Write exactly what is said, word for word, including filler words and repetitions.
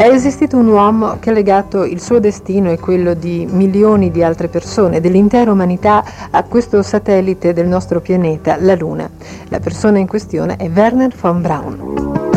È esistito un uomo che ha legato il suo destino e quello di milioni di altre persone, dell'intera umanità, a questo satellite del nostro pianeta, la Luna. La persona in questione è Wernher von Braun.